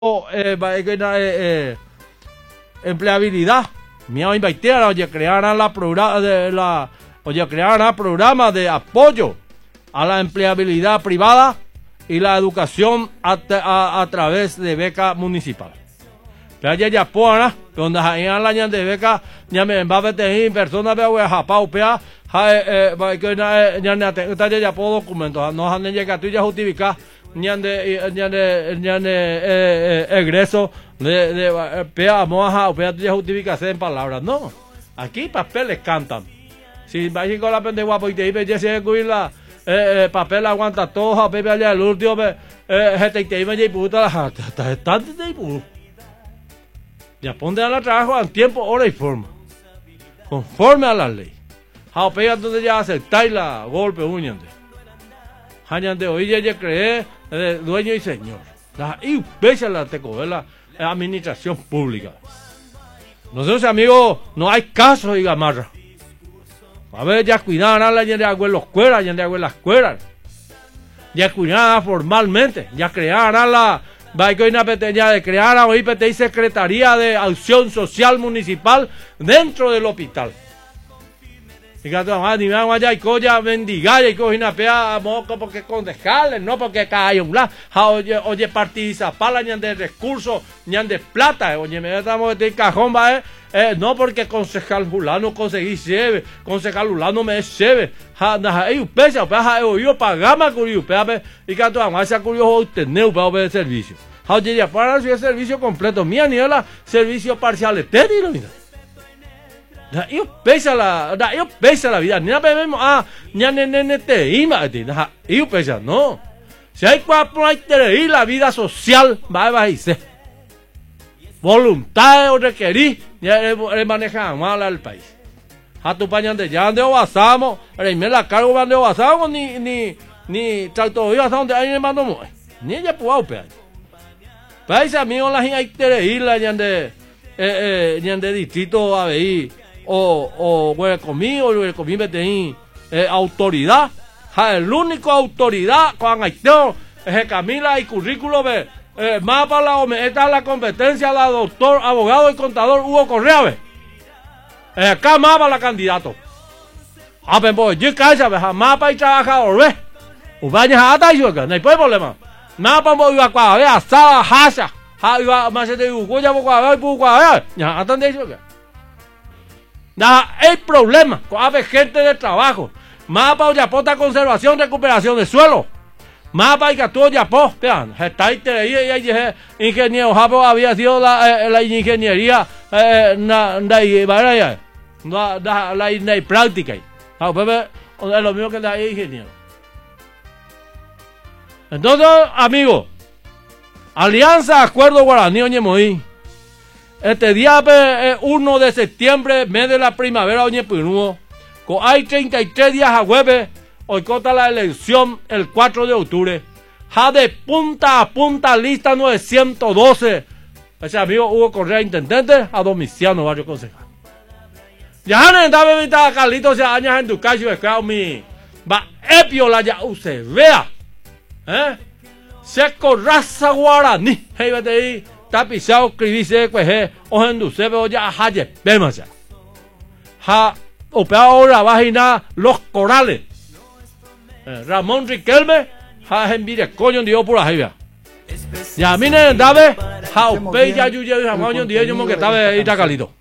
empleabilidad. Mía invitar oye crearán programas de apoyo a la empleabilidad privada y la educación a través de beca municipal. Ya puana donde hay la ñan de beca ya me va a ver personas veo a paupea ya puedo documentos no han llegado tú ya justificar ñan de egreso de pea moja o pea ya justificación en palabras. No, aquí papeles cantan. Si vais con la pendeja guapo y te dice ya se cuida papel aguanta todo pepe allá el último gente te iba a puta la está ya ponte a la trabajo en tiempo, hora y forma. Conforme a la ley. Jaopea donde ya aceptáis la golpe uñante. Hañante hoy ya cree dueño y señor. Y pese a la teco de la administración pública. Nosotros amigos, no hay caso y gamarra. A ver, ya cuidaban la gente de los escuelas, ya de las escuelas. Ya cuidaban formalmente, ya crearan la va que una peteña de crear a IPTI Secretaría de Acción Social Municipal dentro del hospital. Fíjate, ni me van allá y coya mendigar y coge una pea moco porque concejales, no porque cae un lado. Oye, partidizar para ñan de recursos, ñan de plata. Oye, me estamos en cajón, va, no porque concejal fulano conseguí sebe, concejal fulano me sebe. Hay pesa, yo pagama curio, y que todo más curio obtener para ver servicio. Oye, ya para el servicio completo, mía ni la servicio parcial, te digo, mira. Yo pesa la vida, ni la bebemos, ña nene te ima, yo pesa, no. Si hay cuatro hay que la vida social, va a irse. Voluntad o requerir, ya le manejan mal al país. A tu pañan de ya de obasamos, me la cargo van de obasamos, ni tracto yo hasta donde hay me mando ni ella puedo pear. País amigos la gente hay que ir la ñan de distrito a ver o comí me autoridad, el único autoridad con acción es Camila y currículo ve más para esta es la competencia la doctor, abogado y contador Hugo Correa ve acá más para la candidato pero pues yo casa ve más para el trabajador ve ubaña hasta yo que no hay problema más para voy a cuadrar asada hasa iba más de ya cuadrar ya hasta de eso que el problema con gente de trabajo más para yapota conservación recuperación de suelo más para que tú yapó vean está ahí ingeniero Japo había sido la ingeniería la práctica es lo mismo que la ingeniero. Entonces amigos, Alianza Acuerdo Guaraní Oñemoí este día 1 de septiembre, mes de la primavera, oye, hay 33 días a jueves, hoy cota la elección el 4 de octubre. Ja de punta a punta, lista 912. Ese amigo Hugo Correa, intendente, a Domiciano, varios concejales. Ya no estaba invitado a Carlitos, ya años en tu calle, mi va epio la ya use, vea, seco raza guaraní, hey, vete ahí. Tapizado escribirse pues ojenduce pero ya haye vemos ya ha opeado la vagina los corales Ramón Riquelme ha envidia coño dio por ahí ya mire dave ha opea ya yuye Ramón dio yo que estaba ahí Calito.